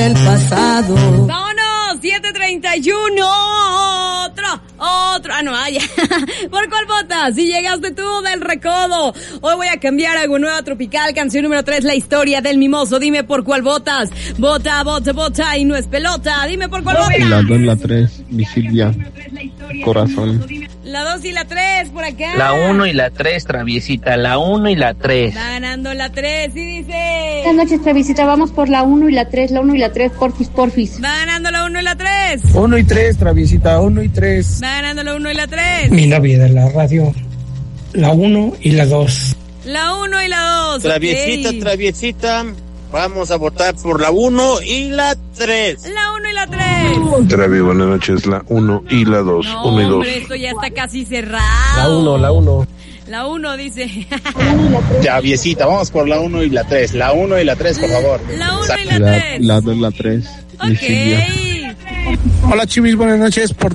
El pasado. ¡Vámonos! 7:31. Otro. Ah, no, ya. ¿Por cuál votas? Si llegaste tú del Recodo. Hoy voy a cambiar algo nuevo a Tropical. Canción número 3, La historia del mimoso. Dime por cuál votas. Vota. Y no es pelota. Dime por cuál votas. La 2, la 3, mi Silvia. Corazón. La 2 y la 3 por acá. La 1 y la 3, Traviesita. La 1 y la 3. Va ganando la 3 y dice. Buenas noches, Traviesita. Vamos por la 1 y la 3. La 1 y la 3, porfis. Va ganando la 1 y la 3. 1 y 3, Traviesita. 1 y 3. Va ganando la 1 y la 3. Mi novia de la radio. La 1 y la 2. La 1 y la 2. Traviesita. Vamos a votar por la 1 y la 3. La 1 y la 3. Travi, buenas noches. La 1 y la 2. No, 1 y 2. hombre, esto ya está casi cerrado. La 1. La 1 dice. Traviesita, vamos por la 1 y la 3. La 1 y la 3, por favor. La 1 y la 3. La 2, la 3. Mi Silvia. Ok. Hola, Chivis, buenas noches. Por